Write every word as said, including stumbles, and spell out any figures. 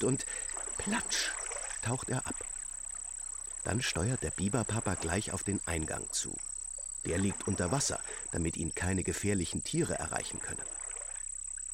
schiebt und platsch taucht er ab. Dann steuert der Biberpapa gleich auf den Eingang zu. Der liegt unter Wasser, damit ihn keine gefährlichen Tiere erreichen können.